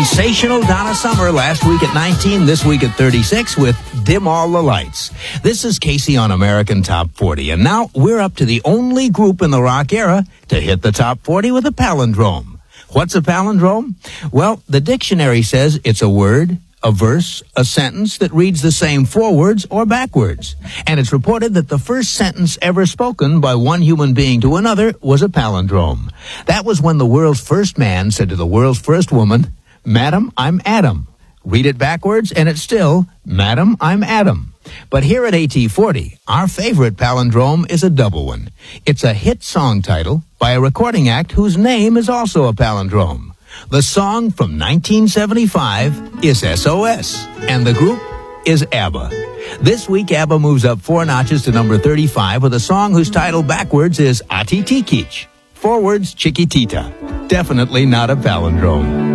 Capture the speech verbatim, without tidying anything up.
sensational Donna Summer last week at nineteen, this week at thirty-six with Dim All the Lights. This is Casey on American Top forty, and now we're up to the only group in the rock era to hit the Top forty with a palindrome. What's a palindrome? Well, the dictionary says it's a word, a verse, a sentence that reads the same forwards or backwards. And it's reported that the first sentence ever spoken by one human being to another was a palindrome. That was when the world's first man said to the world's first woman, "Madam, I'm Adam." Read it backwards, and it's still, "Madam, I'm Adam." But here at A T forty, our favorite palindrome is a double one. It's a hit song title by a recording act whose name is also a palindrome. The song from nineteen seventy-five is S O S, and the group is ABBA. This week, ABBA moves up four notches to number thirty-five with a song whose title backwards is Ati Tikic. Forwards, Chiquitita. Definitely not a palindrome.